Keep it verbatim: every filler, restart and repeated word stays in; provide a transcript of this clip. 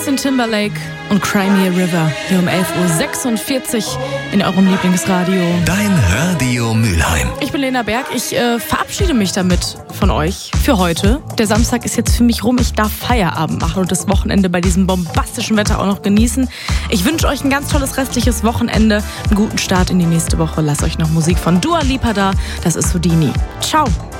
Justin Timberlake und Cry Me a River hier um elf Uhr sechsundvierzig in eurem Lieblingsradio. Dein Radio Mülheim. Ich bin Lena Berg. Ich äh, verabschiede mich damit von euch für heute. Der Samstag ist jetzt für mich rum. Ich darf Feierabend machen und das Wochenende bei diesem bombastischen Wetter auch noch genießen. Ich wünsche euch ein ganz tolles restliches Wochenende, einen guten Start in die nächste Woche. Lasst euch noch Musik von Dua Lipa da. Das ist Houdini. Ciao.